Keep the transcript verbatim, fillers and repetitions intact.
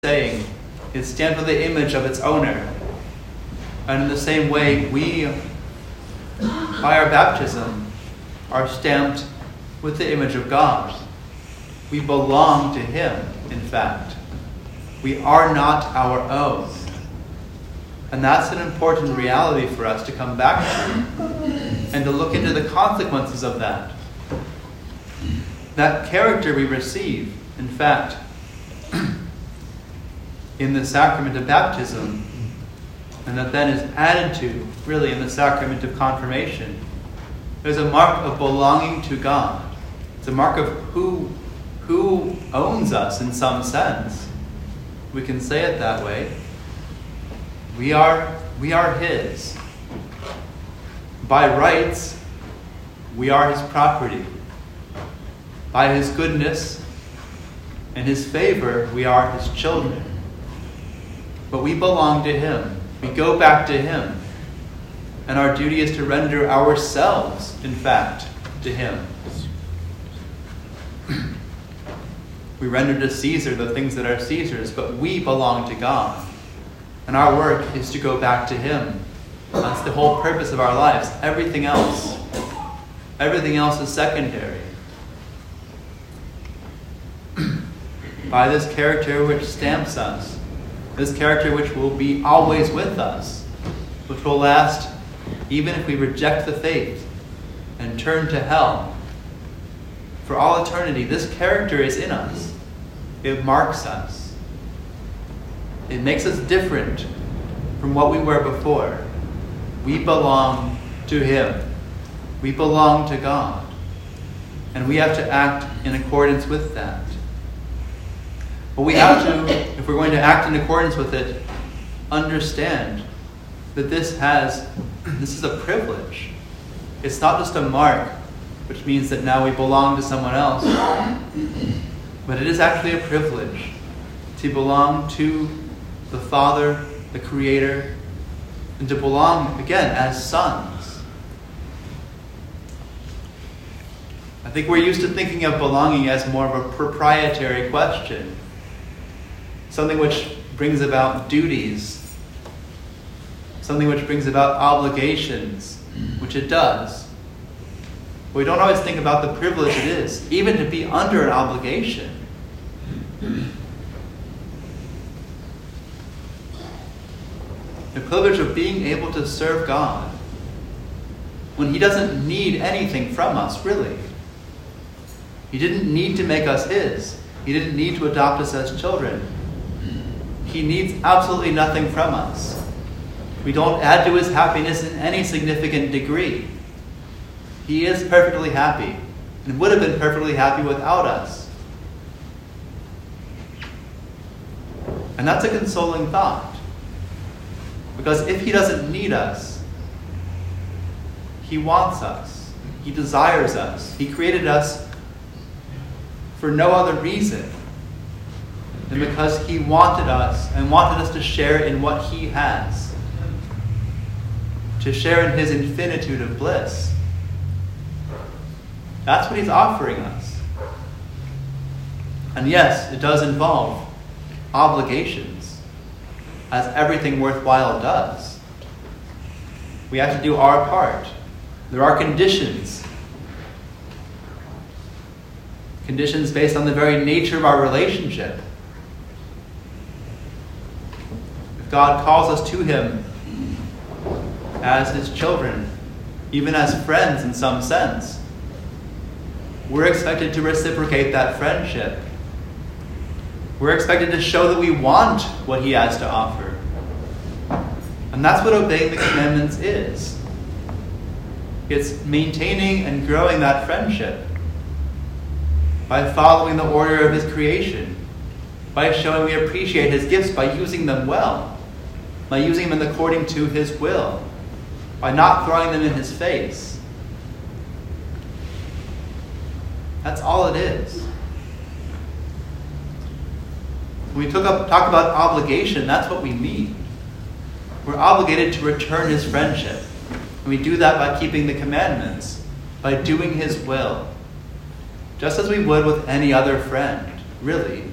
saying is stamped with the image of its owner. And in the same way, we, by our baptism, are stamped with the image of God. We belong to Him, in fact. We are not our own. And that's an important reality for us to come back to and to look into the consequences of that. That character we receive, in fact, in the sacrament of baptism, and that then is added to, really, in the sacrament of confirmation, there's a mark of belonging to God. It's a mark of who, who owns us in some sense. We can say it that way. We are, we are His. By rights, we are His property. By His goodness and His favor, we are His children. But we belong to Him. We go back to Him. And our duty is to render ourselves, in fact, to Him. We render to Caesar the things that are Caesar's, but we belong to God. And our work is to go back to Him. That's the whole purpose of our lives. Everything else, everything else is secondary. By this character which stamps us, this character which will be always with us, which will last even if we reject the faith and turn to hell. For all eternity, this character is in us. It marks us. It makes us different from what we were before. We belong to Him. We belong to God. And we have to act in accordance with that. But we have to, if we're going to act in accordance with it, understand that this has, this is a privilege. It's not just a mark, which means that now we belong to someone else. But it is actually a privilege to belong to the Father, the Creator, and to belong, again, as sons. I think we're used to thinking of belonging as more of a proprietary question. Something which brings about duties. Something which brings about obligations, which it does. But we don't always think about the privilege it is, even to be under an obligation. The privilege of being able to serve God when He doesn't need anything from us, really. He didn't need to make us His. He didn't need to adopt us as children. He needs absolutely nothing from us. We don't add to His happiness in any significant degree. He is perfectly happy and would have been perfectly happy without us. And that's a consoling thought. Because if He doesn't need us, He wants us. He desires us. He created us for no other reason than because He wanted us and wanted us to share in what He has. To share in His infinitude of bliss. That's what He's offering us. And yes, it does involve obligations, as everything worthwhile does. We have to do our part. There are conditions. Conditions based on the very nature of our relationship. If God calls us to Him as His children, even as friends in some sense, we're expected to reciprocate that friendship. We're expected to show that we want what He has to offer. And that's what obeying the commandments is. It's maintaining and growing that friendship by following the order of His creation, by showing we appreciate His gifts, by using them well, by using them according to His will, by not throwing them in His face. That's all it is. When we took up, talk about obligation, that's what we mean. We're obligated to return His friendship. And we do that by keeping the commandments, by doing His will. Just as we would with any other friend, really.